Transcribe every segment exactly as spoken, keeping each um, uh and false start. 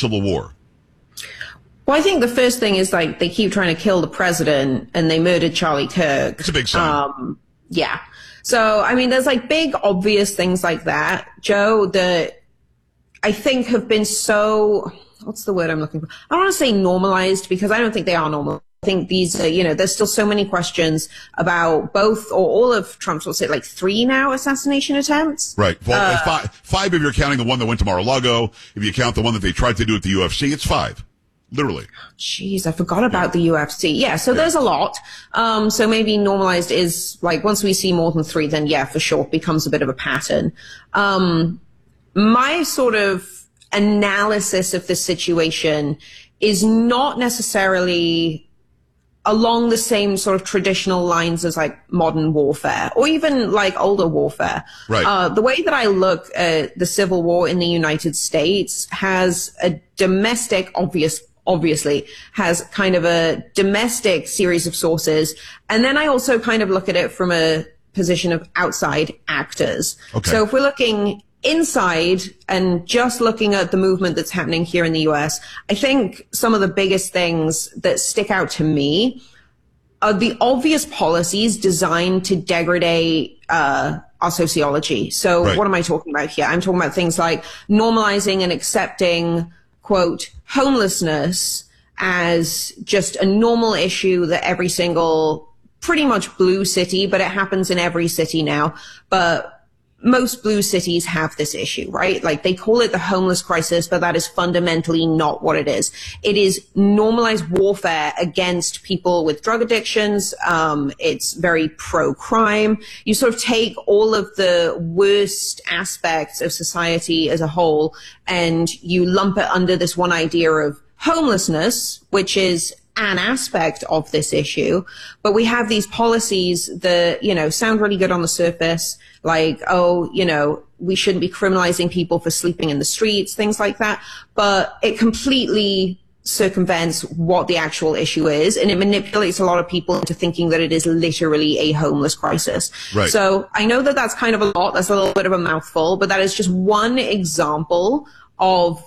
civil war? Well, I think the first thing is, like, they keep trying to kill the president and they murdered Charlie Kirk. It's a big sign. Um, yeah. So, I mean, there's like big, obvious things like that, Joe, that I think have been so, what's the word I'm looking for? I don't want to say normalized, because I don't think they are normal. I think these are, you know, there's still so many questions about both or all of Trump's, what's it, like three now assassination attempts? Right. Well, Uh, five, five if you're counting the one that went to Mar-a-Lago. If you count the one that they tried to do at the U F C, it's five. Literally. Jeez, I forgot about the U F C. Yeah, so there's a lot. Um, so maybe normalized is like, once we see more than three, then yeah, for sure, it becomes a bit of a pattern. Um, my sort of analysis of the situation is not necessarily along the same sort of traditional lines as like modern warfare or even like older warfare. Right. Uh, the way that I look at the Civil War in the United States has a domestic, obvious, obviously has kind of a domestic series of sources. And then I also kind of look at it from a position of outside actors. Okay. So if we're looking inside and just looking at the movement that's happening here in the U S, I think some of the biggest things that stick out to me are the obvious policies designed to degrade uh, our sociology. So right. What am I talking about here? I'm talking about things like normalizing and accepting, quote, homelessness as just a normal issue that every single, pretty much blue city, but it happens in every city now, but most blue cities have this issue, right? Like they call it the homeless crisis, but that is fundamentally not what it is. It is normalized warfare against people with drug addictions. Um, it's very pro-crime. You sort of take all of the worst aspects of society as a whole and you lump it under this one idea of homelessness, which is an aspect of this issue. But we have these policies that, you know, sound really good on the surface, like, oh, you know, we shouldn't be criminalizing people for sleeping in the streets, things like that. But it completely circumvents what the actual issue is, and it manipulates a lot of people into thinking that it is literally a homeless crisis. Right. So I know that that's kind of a lot. That's a little bit of a mouthful, but that is just one example of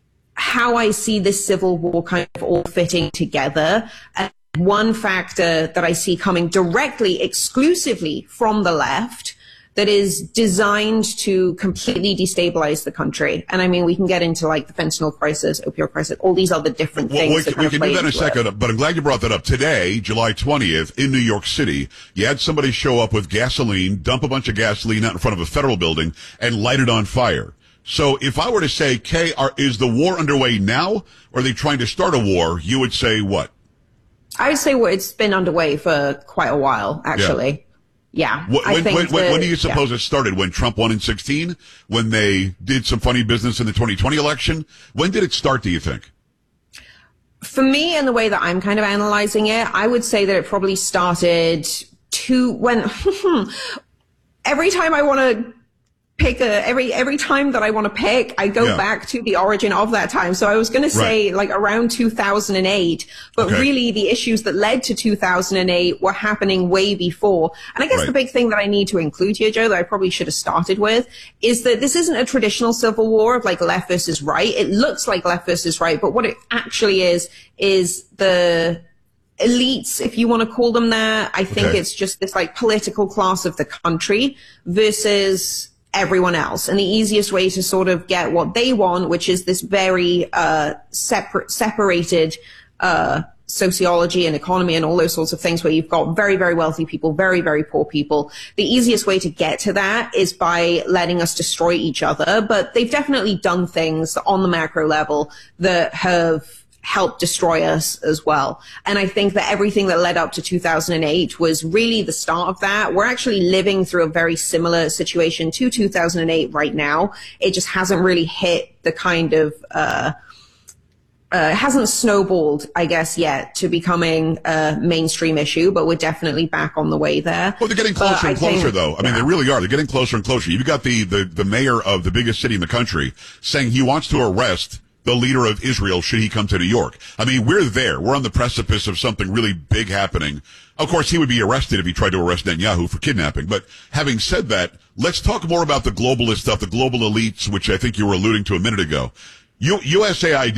how I see this civil war kind of all fitting together. And one factor that I see coming directly, exclusively from the left that is designed to completely destabilize the country. And I mean, we can get into like the fentanyl crisis, opioid crisis, all these other different well, things. We, that we can do that in a it. second, but I'm glad you brought that up. Today, July twentieth, in New York City, you had somebody show up with gasoline, dump a bunch of gasoline out in front of a federal building, and light it on fire. So if I were to say, Kay, are, is the war underway now, or are they trying to start a war, you would say what? I would say well, it's been underway for quite a while, actually. Yeah. yeah when, I think when, that, when do you suppose yeah. it started? When Trump won in sixteen? When they did some funny business in the twenty twenty election? When did it start, do you think? For me, and the way that I'm kind of analyzing it, I would say that it probably started to when every time I want to pick a every every time that I want to pick, I go yeah. back to the origin of that time. So I was going to say right. like around two thousand eight, but okay. really the issues that led to two thousand eight were happening way before. And I guess right. the big thing that I need to include here, Joe, that I probably should have started with, is that this isn't a traditional civil war of like left versus right. It looks like left versus right, but what it actually is is the elites, if you want to call them that. I think okay. it's just this like political class of the country versus everyone else. And the easiest way to sort of get what they want, which is this very uh separate separated uh sociology and economy and all those sorts of things, where you've got very, very wealthy people, very, very poor people. The easiest way to get to that is by letting us destroy each other. But they've definitely done things on the macro level that have help destroy us as well. And I think that everything that led up to two thousand eight was really the start of that. We're actually living through a very similar situation to two thousand eight right now. It just hasn't really hit the kind of, uh, uh, hasn't snowballed, I guess, yet to becoming a mainstream issue, but we're definitely back on the way there. Well, they're getting closer but and I closer, think, though. I mean, yeah. they really are. They're getting closer and closer. You've got the, the, the mayor of the biggest city in the country saying he wants to arrest the leader of Israel should he come to New York. I mean, we're there. We're on the precipice of something really big happening. Of course, he would be arrested if he tried to arrest Netanyahu for kidnapping. But having said that, let's talk more about the globalist stuff, the global elites, which I think you were alluding to a minute ago. U- U S A I D